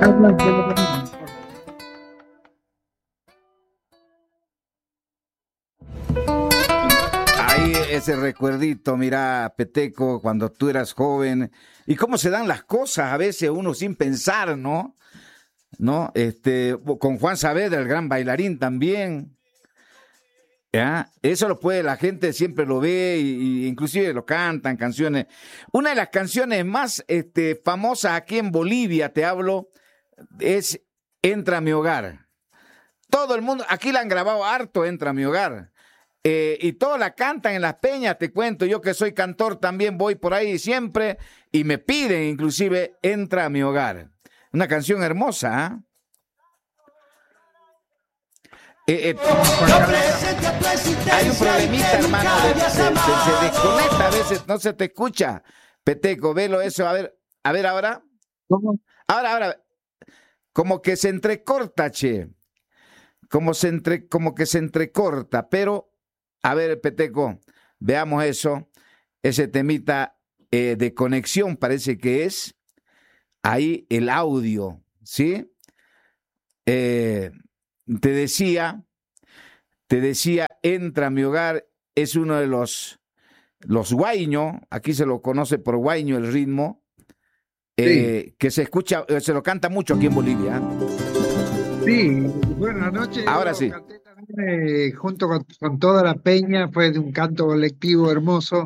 Ahí ese recuerdito, mira, Peteco, cuando tú eras joven, y cómo se dan las cosas a veces uno sin pensar, ¿no? ¿No? Con Juan Saavedra, el gran bailarín también. ¿Ya? Eso lo puede, la gente siempre lo ve y inclusive lo cantan, canciones. Una de las canciones más famosas aquí en Bolivia, te hablo, es Entra a mi hogar. Todo el mundo, aquí la han grabado harto, Entra a mi hogar. Y todos la cantan en las peñas, te cuento, yo que soy cantor también voy por ahí siempre y me piden inclusive Entra a mi hogar. Una canción hermosa, ¿ah? Hay un problemita, hermano, se desconecta a veces, no se te escucha. Peteco, velo eso, a ver ahora. ¿Cómo? Ahora, como que se entrecorta, che. Como que se entrecorta, pero, a ver, Peteco, veamos eso, ese temita de conexión parece que es, ahí el audio, ¿sí? Te decía, Entra a mi hogar, es uno de los guaiño, aquí se lo conoce por guaiño el ritmo, Sí, que se escucha, se lo canta mucho aquí en Bolivia. sí, buenas noches. Yo Ahora lo sí, canté también junto con toda la peña, fue de un canto colectivo hermoso.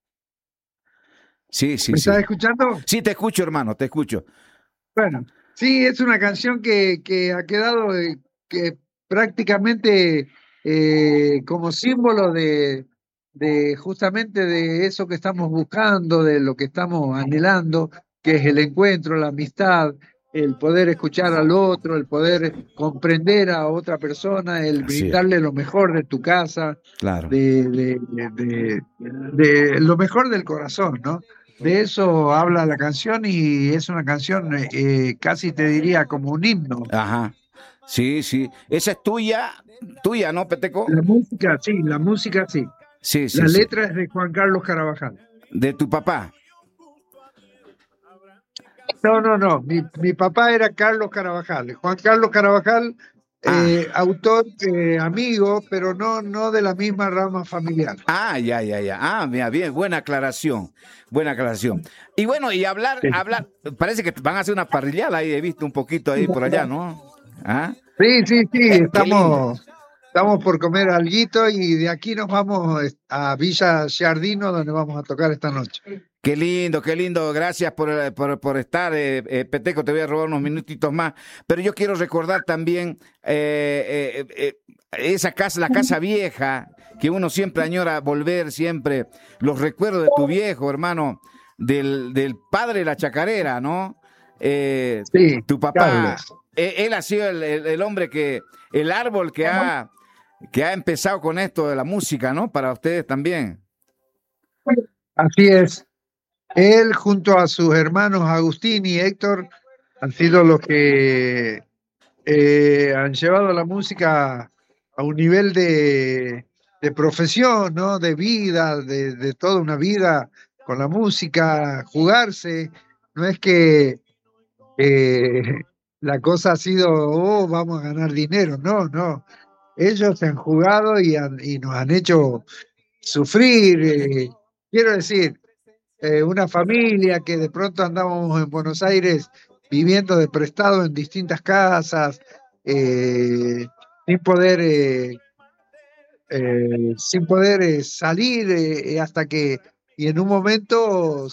sí, sí, ¿Me estás sí. escuchando? Sí, te escucho, hermano, te escucho. Bueno, sí, es una canción que ha quedado que prácticamente como símbolo de justamente de eso que estamos buscando, de lo que estamos anhelando, que es el encuentro, la amistad, el poder escuchar al otro, el poder comprender a otra persona, el Así es, brindarle lo mejor de tu casa, claro. de lo mejor del corazón, ¿no? De eso habla la canción y es una canción casi te diría como un himno. Ajá. Sí, sí. Esa es tuya, ¿no, Peteco? La música sí. Sí, La sí, sí. letra es de Juan Carlos Carabajal. De tu papá. No, no, no. Mi papá era Carlos Carabajal. Juan Carlos Carabajal, Ah, autor, amigo, pero no de la misma rama familiar. ya, ya, ya. Ah, mira, bien, buena aclaración. Buena aclaración. Y bueno, y parece que van a hacer una parrillada ahí, he visto un poquito ahí por allá, ¿no? ¿Ah? Sí, sí, sí, Qué lindo. estamos por comer alguito y de aquí nos vamos a Villa Giardino, donde vamos a tocar esta noche. Qué lindo, qué lindo. Gracias por estar, Peteco. Te voy a robar unos minutitos más. Pero yo quiero recordar también esa casa, la casa vieja, que uno siempre añora volver, siempre. Los recuerdos de tu viejo, hermano, del padre de la chacarera, ¿no? Sí, Tu papá, Carlos. él ha sido el hombre el árbol que ha empezado con esto de la música, ¿no? Para ustedes también. Así es. Él junto a sus hermanos Agustín y Héctor han sido los que han llevado la música a un nivel de profesión, ¿no? De vida, de toda una vida con la música, jugarse. No es que eh, la cosa ha sido, oh, vamos a ganar dinero. No, no. Ellos se han jugado y nos han hecho sufrir. Quiero decir, una familia que de pronto andábamos en Buenos Aires viviendo de prestado en distintas casas, eh, sin poder, sin poder salir hasta que, y en un momento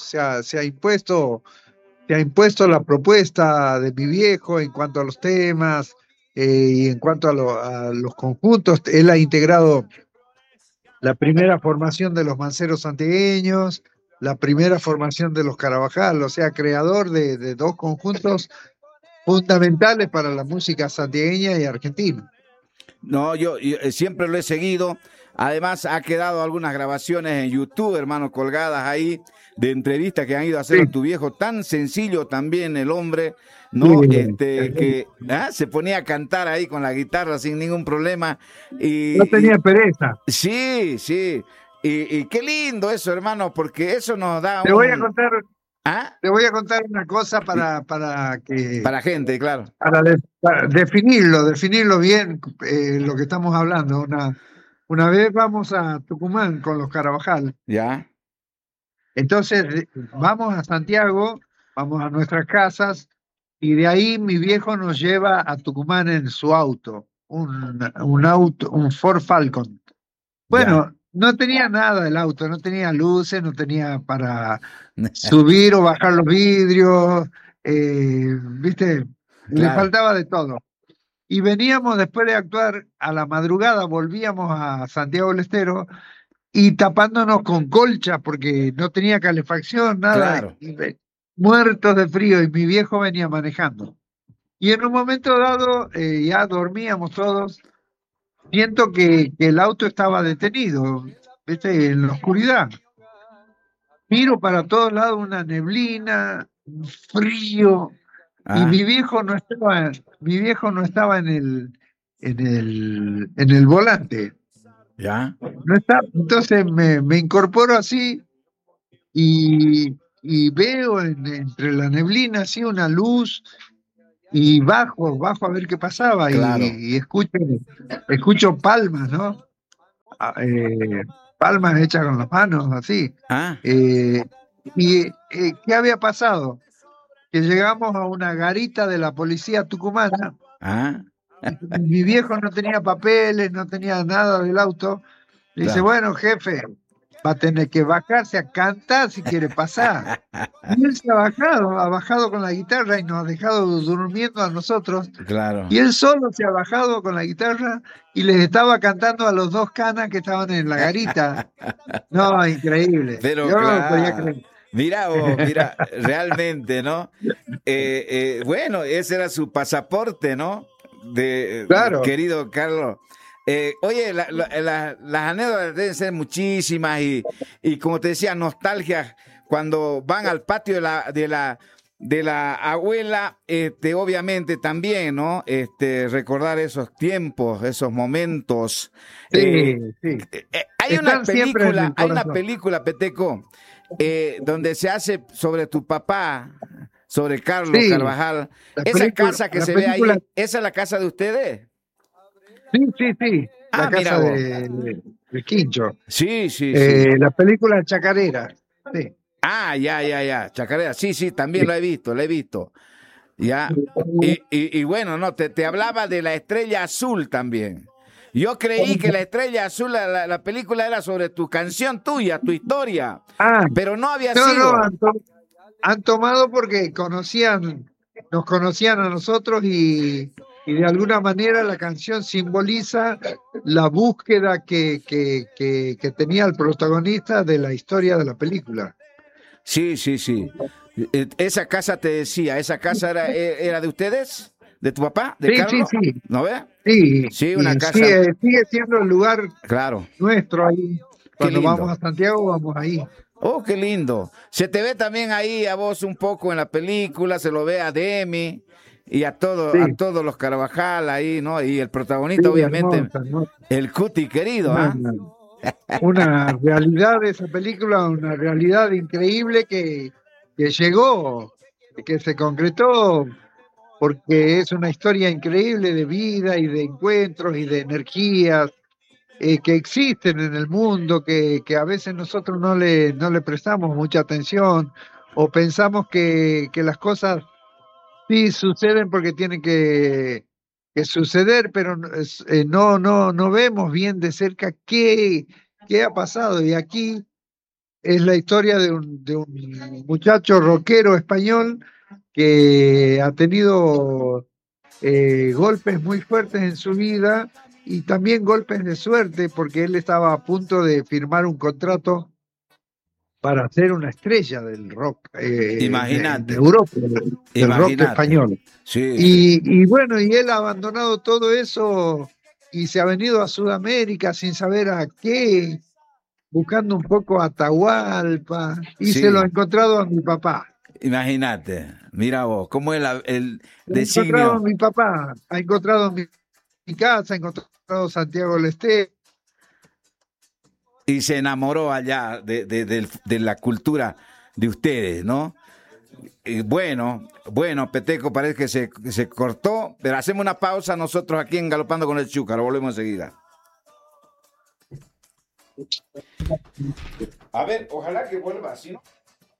se ha impuesto la propuesta de mi viejo en cuanto a los temas y en cuanto a los conjuntos. Él ha integrado la primera formación de los Manceros santiagueños, la primera formación de los Carabajal, o sea, creador de dos conjuntos fundamentales para la música santiagueña y argentina. No, yo siempre lo he seguido. Además, ha quedado algunas grabaciones en YouTube, hermano, colgadas ahí, de entrevistas que han ido a hacer Sí, a tu viejo. Tan sencillo también el hombre, ¿no? sí. Que se ponía a cantar ahí con la guitarra sin ningún problema. No Y tenía pereza. sí, sí. Y qué lindo eso, hermano, porque eso nos da Te voy a contar, Te voy a contar una cosa para Para gente, claro. para definirlo bien, lo que estamos hablando. Una vez vamos a Tucumán con los Carabajal. Ya. Entonces vamos a Santiago, vamos a nuestras casas y de ahí mi viejo nos lleva a Tucumán en su auto, un Ford Falcon. Ya. Bueno, no tenía nada el auto, no tenía luces, no tenía para subir o bajar los vidrios, ¿viste? Le Claro. faltaba de todo. Y veníamos después de actuar a la madrugada, volvíamos a Santiago del Estero y tapándonos con colcha porque no tenía calefacción, nada, Claro. muertos de frío y mi viejo venía manejando. Y en un momento dado, ya dormíamos todos, siento que el auto estaba detenido, ¿viste? En la oscuridad. Miro para todos lados una neblina, un frío, y Ah, mi viejo no estaba en el volante. ya. No está, entonces me incorporo así y veo entre la neblina así una luz y bajo a ver qué pasaba Claro. y escucho palmas, ¿no? Ah, palmas hechas con las manos, así. Ah, Eh, ¿Qué había pasado? Que llegamos a una garita de la policía tucumana. ah, Mi viejo no tenía papeles, no tenía nada del auto. Le dice, claro. bueno, jefe, va a tener que bajarse a cantar si quiere pasar. Y él se ha bajado con la guitarra y nos ha dejado durmiendo a nosotros. Claro. Y él solo se ha bajado con la guitarra y les estaba cantando a los dos canas que estaban en la garita. No, increíble. Pero Yo no lo podía claro. creer. Mira vos, mira, realmente, ¿no? Bueno, ese era su pasaporte, ¿no? Claro, Querido Carlos. Oye, las anécdotas deben ser muchísimas y como te decía, nostalgia cuando van al patio de la abuela, obviamente también, ¿no? Recordar esos tiempos, esos momentos. sí, sí. Están siempre en el Hay una corazón. película, Peteco, donde se hace sobre tu papá, sobre Carlos Sí, Carvajal. Esa casa que la se ve película, ahí, ¿esa es la casa de ustedes? sí, la Ah, mira casa vos. de Quincho. Sí, sí, sí. La película Chacarera, sí. Ah, ya. Chacarera. Sí, sí, también lo he visto, lo he visto. Ya. Y bueno, no, te hablaba de la estrella azul también. Yo creí que la estrella azul, la película era sobre tu canción tuya, tu historia, Ah, pero no había no, sido. han tomado porque nos conocían a nosotros y de alguna manera la canción simboliza la búsqueda que tenía el protagonista de la historia de la película. Sí, sí, sí. Esa casa te decía, ¿esa casa era de ustedes? ¿De tu papá? ¿De Sí, Carlos? sí, ¿No ve? sí, Sí, una y casa, sigue siendo el lugar claro. nuestro ahí. Qué Cuando vamos lindo. a Santiago, vamos ahí. Oh, qué lindo. Se te ve también ahí a vos un poco en la película, se lo ve a Demi y a Sí, todos los Carvajal ahí, ¿no? Y el sí, protagonista, obviamente, hermosa, hermosa. el Cuti querido, Una, ¿ah? una realidad de esa película, una realidad increíble que llegó, que se concretó, porque es una historia increíble de vida y de encuentros y de energías que existen en el mundo, que a veces nosotros no le prestamos mucha atención o pensamos que las cosas sí suceden porque tienen que suceder, pero no vemos bien de cerca qué ha pasado. Y aquí es la historia de un muchacho rockero español que ha tenido golpes muy fuertes en su vida y también golpes de suerte porque él estaba a punto de firmar un contrato para ser una estrella del rock en Imagínate, Europa, del rock imagínate. español. Sí, sí. Y bueno, y él ha abandonado todo eso y se ha venido a Sudamérica sin saber a qué, buscando un poco Atahualpa, y se lo ha Sí, encontrado a mi papá. imagínate. Mira vos, cómo es el Lo ha encontrado a designio. mi papá, ha encontrado mi casa, ha encontrado Santiago del Estero. Y se enamoró allá de la cultura de ustedes, ¿no? Bueno, Peteco, parece que se cortó, pero hacemos una pausa nosotros aquí en Galopando con el Chúcaro, volvemos enseguida. A ver, ojalá que vuelva así, ¿no?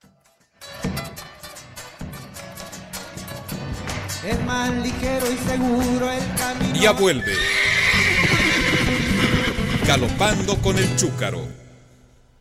Es más ligero y seguro el camino. Ya vuelve. Galopando con el Chúcaro.